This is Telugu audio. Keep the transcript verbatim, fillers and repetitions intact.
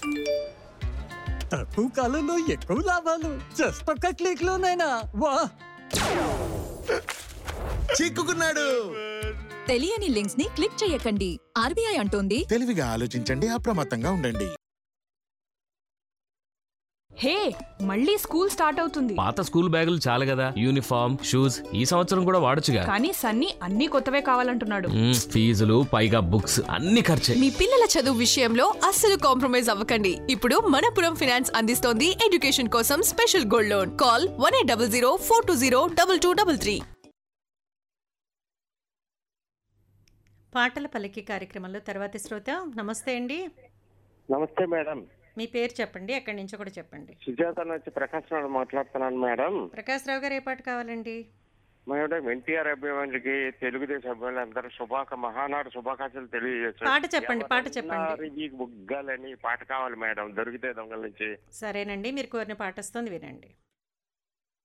తక్కువ కాలంలో ఎక్కువ లాభాలు జస్ట్ ఒక్క క్లిక్ లోనైనా వా. చిక్కుకున్నాడు. తెలియని లింక్స్ ని క్లిక్ చేయకండి. ఆర్బీఐ అంటోంది తెలివిగా ఆలోచించండి, అప్రమత్తంగా ఉండండి. హే, మళ్ళీ స్కూల్ స్టార్ట్ అవుతుంది. పాత స్కూల్ బ్యాగులు చాలు కదా, యూనిఫామ్ షూస్ ఈ సంవత్సరం కూడా వాడొచ్చుగా. కానీ సన్నీ అన్ని కొత్తవే కావాలంటున్నాడు. మ్మ్, ఫీజులు పైగా బుక్స్ అన్ని ఖర్చే. మీ పిల్లల చదువు విషయంలో అస్సలు కాంప్రమైజ్ అవ్వకండి. ఇప్పుడు మనపురం ఫైనాన్స్ అందిస్తోంది ఎడ్యుకేషన్ కోసం special gold loan. Call one eight double zero four two zero double two double three. పాటల పలికి కార్యక్రమంలో తర్వాతి శ్రోత. నమస్తే అండి. నమస్తే మేడం. మీ పేరు చెప్పండి, ఎక్కడి నుంచో కూడా చెప్పండి. సుజాత నుంచి ప్రకాశ్ రావు మాట్లాడుతున్నాను మేడం. ప్రకాశ్ రావు గారు ఏ పాట కావాలండి? మేడం, ఎన్టీఆర్ అభిమానులకి తెలుగుదేశం అభిమానులందరూ శుభాక మహానాడు శుభాకాంక్షలు తెలియజేస్తారు. పాట చెప్పండి, పాట చెప్పండి. ఈ బుగ్గాలని పాట కావాలి మేడం, దొరికితే దొంగల నుంచి. సరేనండి, మీరు కోరిన పాట వస్తుంది, వినండి.